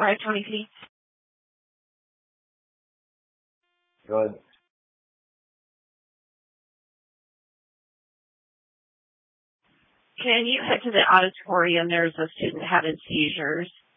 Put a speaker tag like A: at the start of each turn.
A: 520 feet.
B: Go ahead.
A: Can you head to the auditorium? There's a student having seizures.